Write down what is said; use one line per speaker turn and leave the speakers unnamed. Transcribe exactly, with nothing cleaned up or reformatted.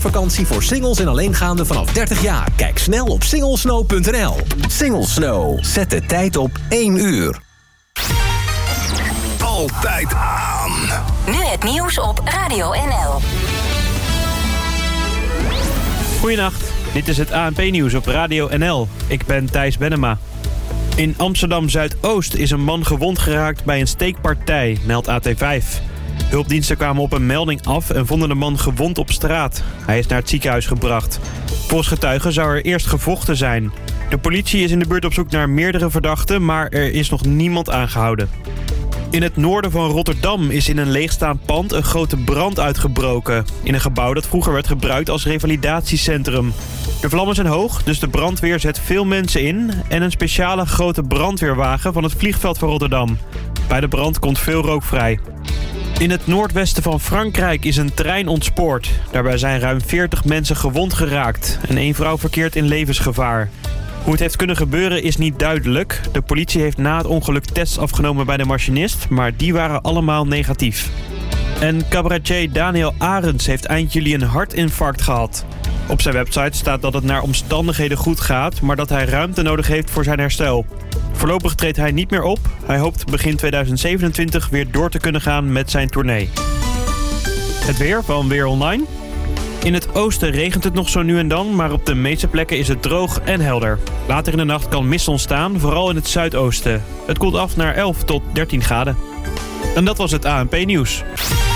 Vakantie voor singles en alleengaanden vanaf dertig jaar. Kijk snel op singlesnow punt n l. Single Snow. Zet de tijd op één uur.
Altijd aan.
Nu het nieuws op Radio N L.
Goedenacht, dit is het A N P-nieuws op Radio N L. Ik ben Thijs Bennema. In Amsterdam-Zuidoost is een man gewond geraakt bij een steekpartij, meldt A T vijf. Hulpdiensten kwamen op een melding af en vonden de man gewond op straat. Hij is naar het ziekenhuis gebracht. Volgens getuigen zou er eerst gevochten zijn. De politie is in de buurt op zoek naar meerdere verdachten, maar er is nog niemand aangehouden. In het noorden van Rotterdam is in een leegstaand pand een grote brand uitgebroken. In een gebouw dat vroeger werd gebruikt als revalidatiecentrum. De vlammen zijn hoog, dus de brandweer zet veel mensen in en een speciale grote brandweerwagen van het vliegveld van Rotterdam. Bij de brand komt veel rook vrij. In het noordwesten van Frankrijk is een trein ontspoord. Daarbij zijn ruim veertig mensen gewond geraakt en één vrouw verkeert in levensgevaar. Hoe het heeft kunnen gebeuren is niet duidelijk. De politie heeft na het ongeluk tests afgenomen bij de machinist, maar die waren allemaal negatief. En cabaretier Daniel Arends heeft eind juli een hartinfarct gehad. Op zijn website staat dat het naar omstandigheden goed gaat, maar dat hij ruimte nodig heeft voor zijn herstel. Voorlopig treedt hij niet meer op. Hij hoopt begin tweeduizend zevenentwintig weer door te kunnen gaan met zijn tournee. Het weer van Weer Online. In het oosten regent het nog zo nu en dan, maar op de meeste plekken is het droog en helder. Later in de nacht kan mist ontstaan, vooral in het zuidoosten. Het koelt af naar elf tot dertien graden. En dat was het A N P-nieuws.